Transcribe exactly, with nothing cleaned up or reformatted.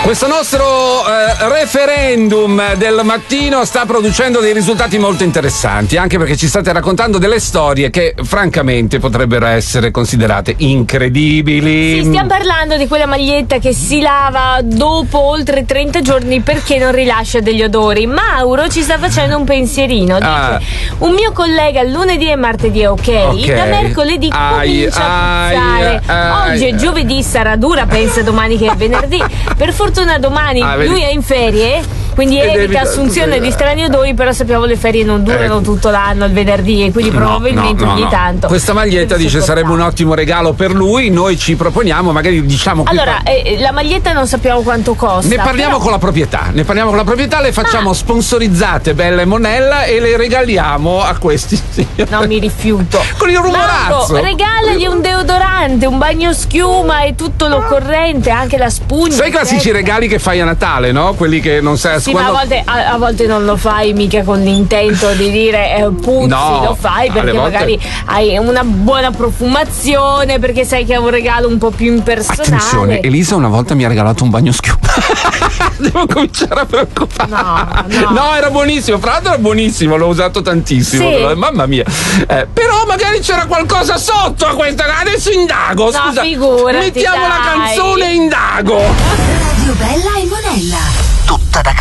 Questo nostro eh, referendum del mattino sta producendo dei risultati molto interessanti, anche perché ci state raccontando delle storie che francamente potrebbero essere considerate incredibili. Sì, stiamo parlando di quella maglietta che si lava dopo oltre trenta giorni perché non rilascia degli odori. Mauro ci sta facendo un pensierino. Dice: Ah. un mio collega lunedì e martedì è ok, Ok. da mercoledì Ai, comincia a ai, puzzare. ai. Oggi è giovedì, sarà dura, pensa domani che è venerdì. Per fortuna domani Ah, vedi. lui è in ferie, quindi Ed evita evita- assunzione di strani odori, però sappiamo le ferie non durano Ecco. tutto l'anno il venerdì e quindi No, probabilmente no, no, ogni no. tanto. Questa maglietta deve dice sarebbe un sopportare. ottimo regalo per lui. Noi ci proponiamo, magari diciamo qui Allora, par- eh, la maglietta non sappiamo quanto costa. ne parliamo però- con la proprietà, ne parliamo con la proprietà, le facciamo Ma- sponsorizzate Bella e Monella e le regaliamo a questi signori. No, mi rifiuto. Con il rumorazzo. Mauro, regalagli un deodorante, un bagno schiuma e tutto l'occorrente, anche la spugna. Sai i classici eccetera. regali che fai a Natale, no? Quelli che non sai Sì, quando... ma a volte, a, a volte non lo fai mica con l'intento di dire eh, puzzi, No, lo fai alle perché volte- magari hai una buona profumazione, perché sai che è un regalo un po' più impersonale. Attenzione, Elisa una volta mi ha regalato un bagno schiuma. Devo cominciare a preoccupare. No, no. No, era buonissimo. Fra l'altro era buonissimo, l'ho usato tantissimo. Sì. Mamma mia. Eh, però magari c'era qualcosa sotto a questa. Adesso indago. No, Scusa. figurati, Mettiamo la dai. canzone e indago. Radio Bella e Monella. Tutta da